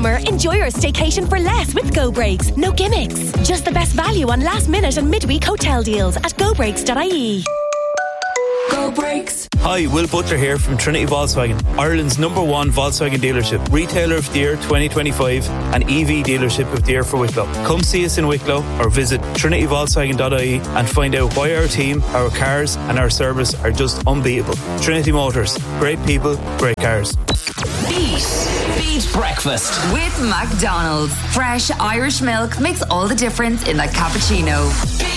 summer, enjoy your staycation for less with Go Breaks. No gimmicks. Just the best value on last minute and midweek hotel deals at gobreaks.ie. Go Breaks. Hi, Will Butler here from Trinity Volkswagen, Ireland's #1 Volkswagen dealership, retailer of the year 2025 and EV dealership of the year for Wicklow. Come see us in Wicklow or visit trinityvolkswagen.ie and find out why our team, our cars and our service are just unbeatable. Trinity Motors, great people, great cars. Beat breakfast with McDonald's. Fresh Irish milk makes all the difference in a cappuccino.